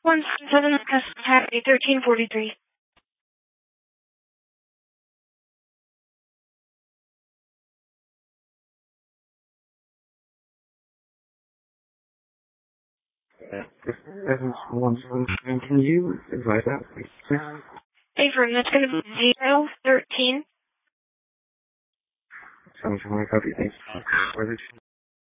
177 Happy 1343. This is 177. Can you advise that, please? Affirm, that's going to be 013. Sounds like a copy. Thanks.